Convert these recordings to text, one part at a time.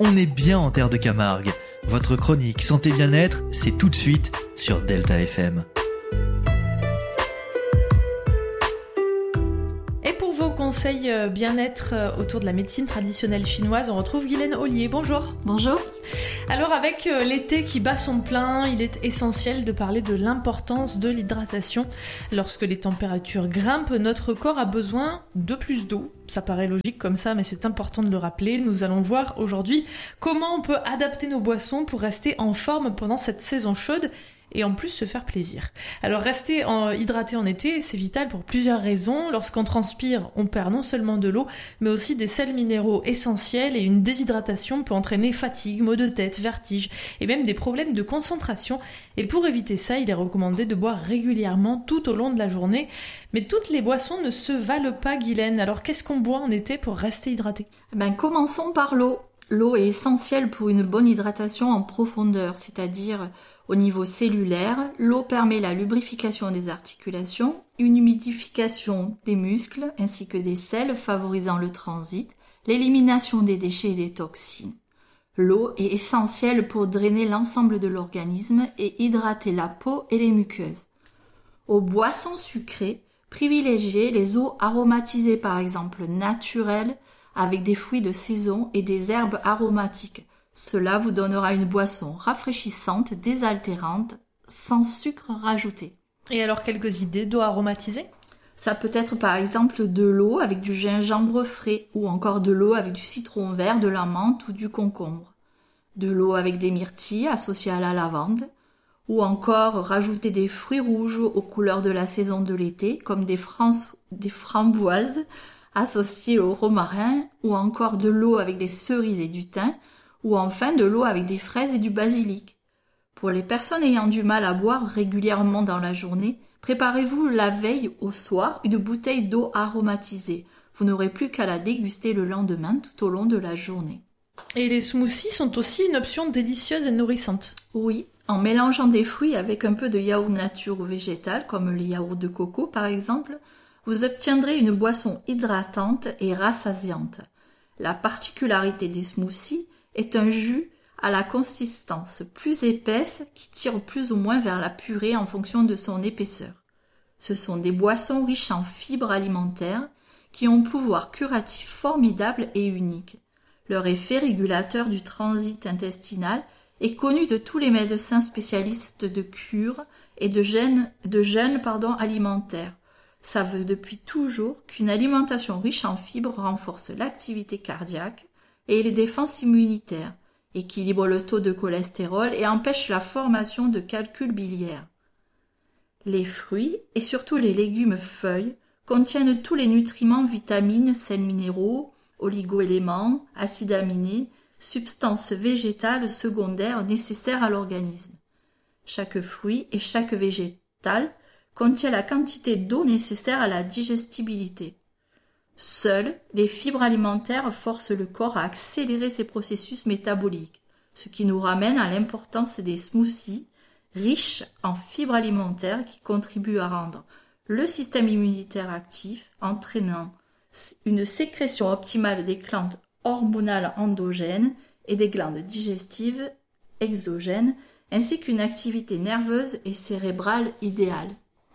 On est bien en terre de Camargue. Votre chronique Santé Bien-être, c'est tout de suite sur Delta FM. Et pour vos conseils bien-être autour de la médecine traditionnelle chinoise, on retrouve Guylaine Ollier. Bonjour. Bonjour. Alors avec l'été qui bat son plein, il est essentiel de parler de l'importance de l'hydratation. Lorsque les températures grimpent, notre corps a besoin de plus d'eau. Ça paraît logique comme ça, mais c'est important de le rappeler. Nous allons voir aujourd'hui comment on peut adapter nos boissons pour rester en forme pendant cette saison chaude et en plus se faire plaisir. Alors rester hydraté en été, c'est vital pour plusieurs raisons. Lorsqu'on transpire, on perd non seulement de l'eau, mais aussi des sels minéraux essentiels, et une déshydratation peut entraîner fatigue, maux de tête, vertige et même des problèmes de concentration. Et pour éviter ça, il est recommandé de boire régulièrement tout au long de la journée. Mais toutes les boissons ne se valent pas, Guylaine. Alors qu'est-ce qu'on boit en été pour rester hydraté ? Commençons par l'eau. L'eau est essentielle pour une bonne hydratation en profondeur, c'est-à-dire au niveau cellulaire. L'eau permet la lubrification des articulations, une humidification des muscles ainsi que des selles favorisant le transit, l'élimination des déchets et des toxines. L'eau est essentielle pour drainer l'ensemble de l'organisme et hydrater la peau et les muqueuses. Aux boissons sucrées, privilégiez les eaux aromatisées par exemple naturelles, avec des fruits de saison et des herbes aromatiques. Cela vous donnera une boisson rafraîchissante, désaltérante, sans sucre rajouté. Et alors quelques idées d'eau aromatisée ? Ça peut être par exemple de l'eau avec du gingembre frais ou encore de l'eau avec du citron vert, de la menthe ou du concombre. De l'eau avec des myrtilles associées à la lavande ou encore rajouter des fruits rouges aux couleurs de la saison de l'été comme des framboises associées au romarin ou encore de l'eau avec des cerises et du thym ou enfin de l'eau avec des fraises et du basilic. Pour les personnes ayant du mal à boire régulièrement dans la journée, préparez-vous la veille au soir une bouteille d'eau aromatisée. Vous n'aurez plus qu'à la déguster le lendemain tout au long de la journée. Et les smoothies sont aussi une option délicieuse et nourrissante. Oui, en mélangeant des fruits avec un peu de yaourt nature ou végétal, comme le yaourt de coco par exemple, vous obtiendrez une boisson hydratante et rassasiante. La particularité des smoothies est un jus à la consistance plus épaisse qui tire plus ou moins vers la purée en fonction de son épaisseur. Ce sont des boissons riches en fibres alimentaires qui ont un pouvoir curatif formidable et unique. Leur effet régulateur du transit intestinal est connu de tous les médecins spécialistes de cure et de jeûne alimentaire. Savent depuis toujours qu'une alimentation riche en fibres renforce l'activité cardiaque et les défenses immunitaires, équilibre le taux de cholestérol et empêche la formation de calculs biliaires. Les fruits, et surtout les légumes feuilles, contiennent tous les nutriments, vitamines, sels minéraux, oligo-éléments, acides aminés, substances végétales secondaires nécessaires à l'organisme. Chaque fruit et chaque végétal contient la quantité d'eau nécessaire à la digestibilité. Seules les fibres alimentaires forcent le corps à accélérer ses processus métaboliques, ce qui nous ramène à l'importance des smoothies riches en fibres alimentaires qui contribuent à rendre le système immunitaire actif, entraînant une sécrétion optimale des glandes hormonales endogènes et des glandes digestives exogènes, ainsi qu'une activité nerveuse et cérébrale idéale.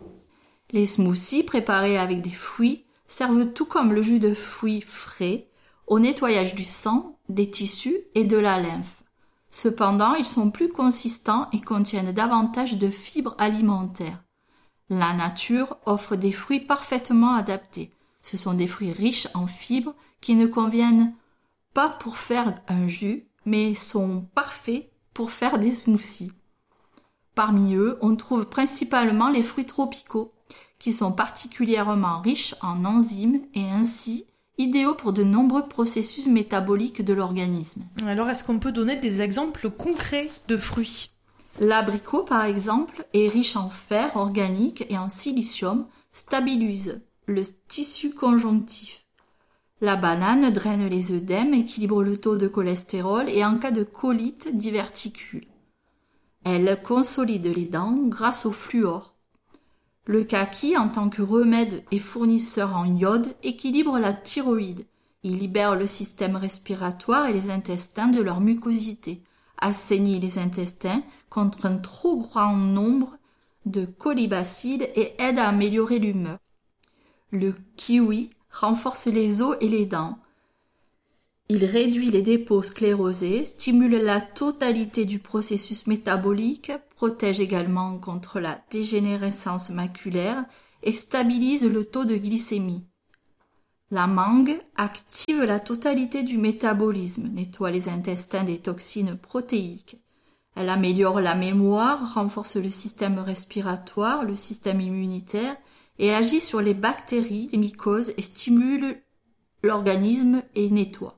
Les smoothies préparés avec des fruits servent tout comme le jus de fruits frais au nettoyage du sang, des tissus et de la lymphe. Cependant, ils sont plus consistants et contiennent davantage de fibres alimentaires. La nature offre des fruits parfaitement adaptés. Ce sont des fruits riches en fibres qui ne conviennent pas pour faire un jus, mais sont parfaits pour faire des smoothies. Parmi eux, on trouve principalement les fruits tropicaux, qui sont particulièrement riches en enzymes et ainsi idéaux pour de nombreux processus métaboliques de l'organisme. Alors, est-ce qu'on peut donner des exemples concrets de fruits ? L'abricot, par exemple, est riche en fer organique et en silicium, stabilise le tissu conjonctif. La banane draine les œdèmes, équilibre le taux de cholestérol et en cas de colite diverticule. Elle consolide les dents grâce au fluor. Le kaki, en tant que remède et fournisseur en iode, équilibre la thyroïde. Il libère le système respiratoire et les intestins de leur mucosité, assainit les intestins contre un trop grand nombre de colibacilles et aide à améliorer l'humeur. Le kiwi renforce les os et les dents. Il réduit les dépôts sclérosés, stimule la totalité du processus métabolique, protège également contre la dégénérescence maculaire et stabilise le taux de glycémie. La mangue active la totalité du métabolisme, nettoie les intestins des toxines protéiques. Elle améliore la mémoire, renforce le système respiratoire, le système immunitaire et agit sur les bactéries, les mycoses et stimule l'organisme et nettoie.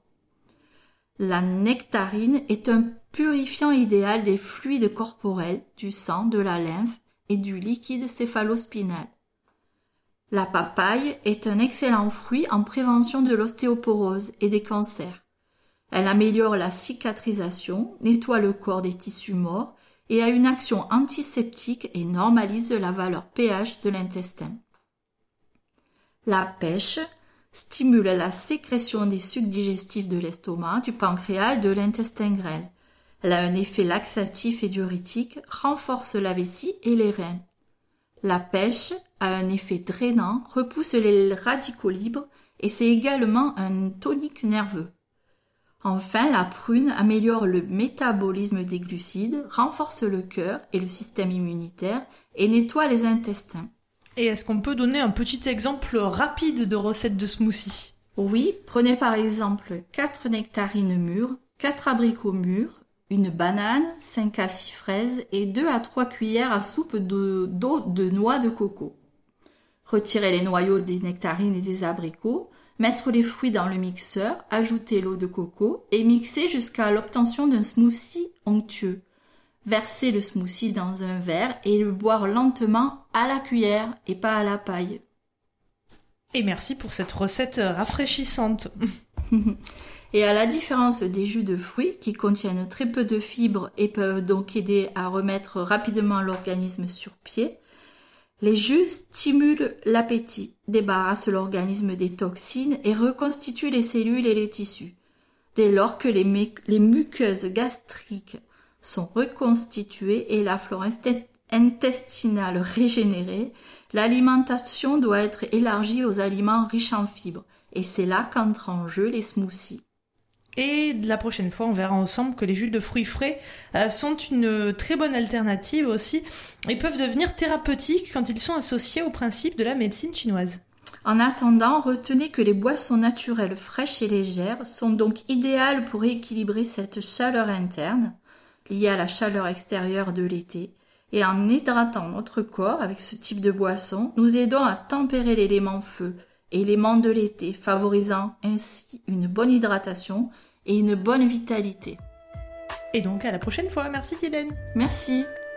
La nectarine est un purifiant idéal des fluides corporels, du sang, de la lymphe et du liquide céphalospinal. La papaye est un excellent fruit en prévention de l'ostéoporose et des cancers. Elle améliore la cicatrisation, nettoie le corps des tissus morts et a une action antiseptique et normalise la valeur pH de l'intestin. La pêche stimule la sécrétion des sucs digestifs de l'estomac, du pancréas et de l'intestin grêle. Elle a un effet laxatif et diurétique, renforce la vessie et les reins. La pêche a un effet drainant, repousse les radicaux libres et c'est également un tonique nerveux. Enfin, la prune améliore le métabolisme des glucides, renforce le cœur et le système immunitaire et nettoie les intestins. Et est-ce qu'on peut donner un petit exemple rapide de recette de smoothie ? Oui, prenez par exemple 4 nectarines mûres, 4 abricots mûrs, une banane, 5 à 6 fraises et 2 à 3 cuillères à soupe d'eau de noix de coco. Retirez les noyaux des nectarines et des abricots, mettre les fruits dans le mixeur, ajouter l'eau de coco et mixer jusqu'à l'obtention d'un smoothie onctueux. Versez le smoothie dans un verre et le boire lentement à la cuillère et pas à la paille. Et merci pour cette recette rafraîchissante. Et à la différence des jus de fruits qui contiennent très peu de fibres et peuvent donc aider à remettre rapidement l'organisme sur pied, les jus stimulent l'appétit, débarrassent l'organisme des toxines et reconstituent les cellules et les tissus. Dès lors que les muqueuses gastriques sont reconstituées et la flore intestinale régénérée, l'alimentation doit être élargie aux aliments riches en fibres. Et c'est là qu'entrent en jeu les smoothies. Et la prochaine fois, on verra ensemble que les jus de fruits frais sont une très bonne alternative aussi et peuvent devenir thérapeutiques quand ils sont associés au principe de la médecine chinoise. En attendant, retenez que les boissons naturelles fraîches et légères sont donc idéales pour équilibrer cette chaleur interne liée à la chaleur extérieure de l'été. Et en hydratant notre corps avec ce type de boisson, nous aidons à tempérer l'élément feu, élément de l'été, favorisant ainsi une bonne hydratation et une bonne vitalité. Et donc à la prochaine fois, merci Hélène. Merci.